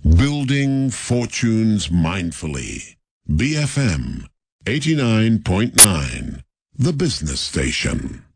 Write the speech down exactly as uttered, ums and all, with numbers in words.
Building fortunes mindfully. B F M eighty-nine point nine, the business station.